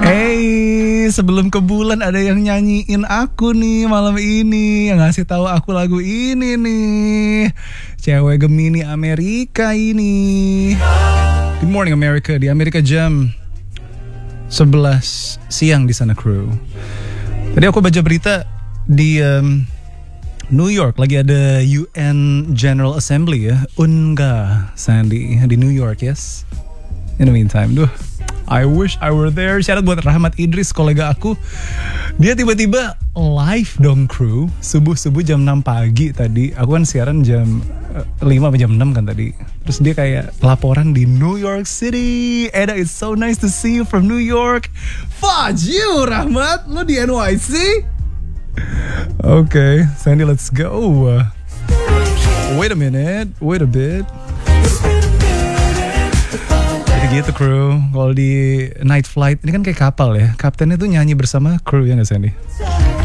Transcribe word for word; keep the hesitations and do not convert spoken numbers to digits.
Hey, sebelum ke bulan ada yang nyanyiin aku nih malam ini, yang ngasih tahu aku lagu ini nih. Cewek Gemini Amerika ini. Good morning America, di Amerika jam sebelas siang di sana kru. Tadi aku baca berita di um, New York lagi ada U N General Assembly ya, U N G A Sandy di New York, yes. In the meantime, duh, I wish I were there. Syarat buat Rahmat Idris, kolega aku. Dia tiba-tiba live dong kru, subuh-subuh jam enam pagi tadi. Aku kan siaran jam lima atau jam enam kan tadi. Terus dia kayak laporan di New York City. Eda, it's so nice to see you from New York. Fudge you, Rahmat. Lo di N Y C? Oke, okay, Sandy, let's go. Wait a minute, wait a bit. Jadi gitu kru, kalau di night flight ini kan kayak kapal ya, kaptennya tuh nyanyi bersama kru ya nggak Sandy?